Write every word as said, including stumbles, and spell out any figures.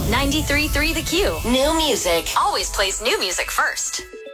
ninety-three point three The Q. New music always plays new music first.